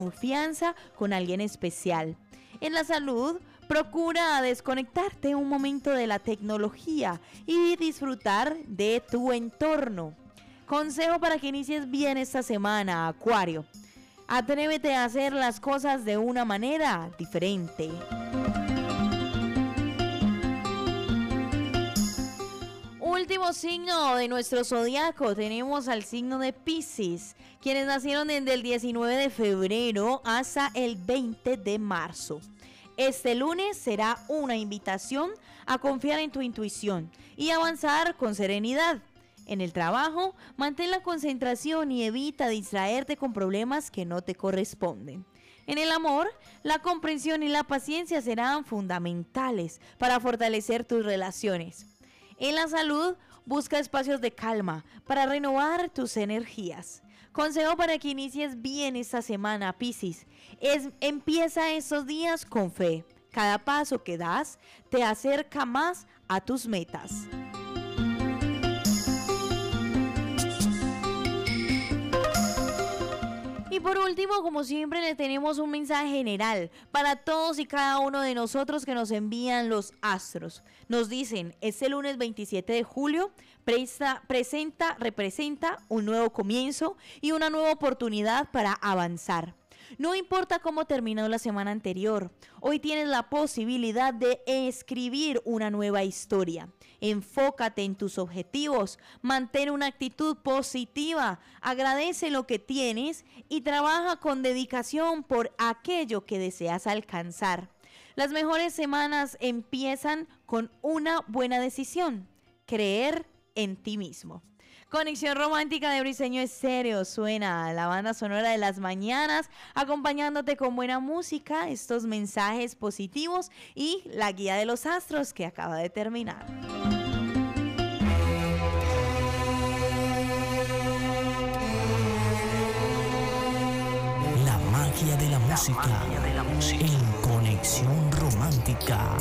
confianza con alguien especial. En la salud, procura desconectarte un momento de la tecnología y disfrutar de tu entorno. Consejo para que inicies bien esta semana, Acuario. Atrévete a hacer las cosas de una manera diferente. Último signo de nuestro zodiaco, tenemos al signo de Piscis, quienes nacieron desde el 19 de febrero hasta el 20 de marzo. Este lunes será una invitación a confiar en tu intuición y avanzar con serenidad. En el trabajo, mantén la concentración y evita distraerte con problemas que no te corresponden. En el amor, la comprensión y la paciencia serán fundamentales para fortalecer tus relaciones. En la salud, busca espacios de calma para renovar tus energías. Consejo para que inicies bien esta semana, Piscis, empieza estos días con fe. Cada paso que das te acerca más a tus metas. Y por último, como siempre, le tenemos un mensaje general para todos y cada uno de nosotros que nos envían los astros. Nos dicen, este lunes 27 de julio representa un nuevo comienzo y una nueva oportunidad para avanzar. No importa cómo terminó la semana anterior, hoy tienes la posibilidad de escribir una nueva historia. Enfócate en tus objetivos, mantén una actitud positiva, agradece lo que tienes y trabaja con dedicación por aquello que deseas alcanzar. Las mejores semanas empiezan con una buena decisión: creer en ti mismo. Conexión Romántica de Briseño Estéreo, suena la banda sonora de las mañanas, acompañándote con buena música, estos mensajes positivos y la guía de los astros que acaba de terminar. La magia de la música en Conexión Romántica.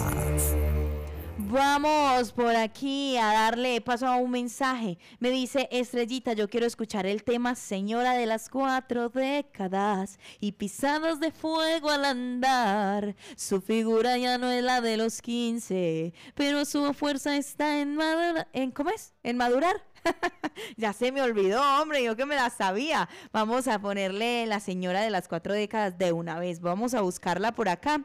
Vamos por aquí a darle paso a un mensaje. Me dice Estrellita, yo quiero escuchar el tema Señora de las 4 décadas y pisadas de fuego al andar. Su figura ya no es la de los 15, pero su fuerza está en ¿cómo es? ¿En madurar? Ya se me olvidó, hombre, yo que me la sabía. Vamos a ponerle la Señora de las 4 décadas de una vez. Vamos a buscarla por acá.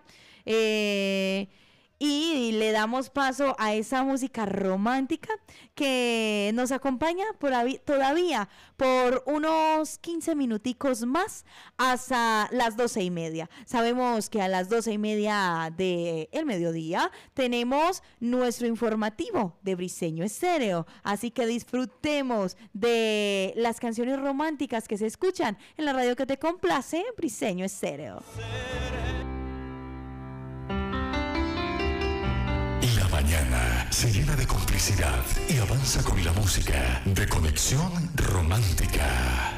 Y le damos paso a esa música romántica que nos acompaña todavía por unos 15 minuticos más hasta las 12:30. Sabemos que a las 12:30 del mediodía tenemos nuestro informativo de Briseño Estéreo, así que disfrutemos de las canciones románticas que se escuchan en la radio que te complace, Briseño Estéreo. Mañana se llena de complicidad y avanza con la música de Conexión Romántica.